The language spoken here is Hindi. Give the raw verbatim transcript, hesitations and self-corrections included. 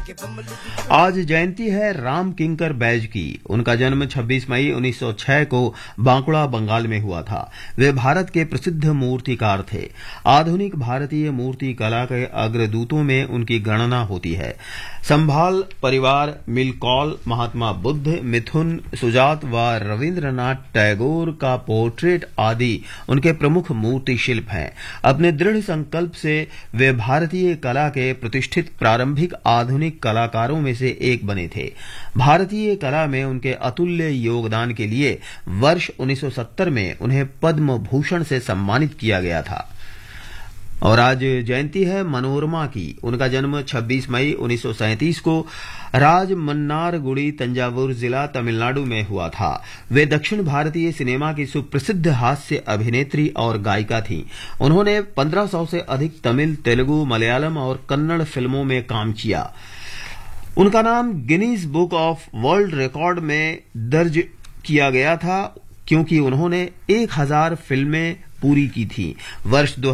आज जयंती है राम किंकर बैज की। उनका जन्म छब्बीस मई उन्नीस सौ छह को बांकुड़ा बंगाल में हुआ था। वे भारत के प्रसिद्ध मूर्तिकार थे। आधुनिक भारतीय मूर्ति कला के अग्रदूतों में उनकी गणना होती है। संभाल परिवार, मिलकौल, महात्मा बुद्ध, मिथुन, सुजात व रविन्द्रनाथ टैगोर का पोर्ट्रेट आदि उनके प्रमुख मूर्ति शिल्प हैं। अपने दृढ़ संकल्प से वे भारतीय कला के प्रतिष्ठित प्रारंभिक आधुनिक कलाकारों में से एक बने थे। भारतीय कला में उनके अतुल्य योगदान के लिए वर्ष उन्नीस सौ सत्तर में उन्हें पद्म भूषण से सम्मानित किया गया था। और आज जयंती है मनोरमा की। उनका जन्म छब्बीस मई उन्नीस सौ सैंतीस को राजमन्नारगुड़ी, तंजावुर जिला, तमिलनाडु में हुआ था। वे दक्षिण भारतीय सिनेमा की सुप्रसिद्ध हास्य अभिनेत्री और गायिका थीं। उन्होंने पंद्रह सौ से अधिक तमिल, तेलुगु, मलयालम और कन्नड़ फिल्मों में काम किया। उनका नाम Guinness book of world record में दर्ज किया गया था क्योंकि उन्होंने एक हजार फिल्में पूरी की थी। वर्ष